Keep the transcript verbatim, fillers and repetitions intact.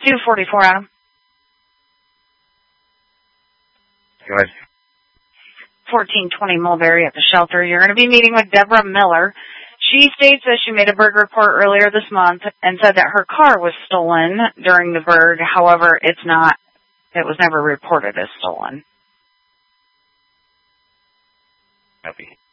two forty-four, Adam. Go ahead. fourteen twenty Mulberry at the shelter. You're going to be meeting with Deborah Miller. She states that she made a burg report earlier this month and said that her car was stolen during the burg. However, it's not, it was never reported as stolen. Copy.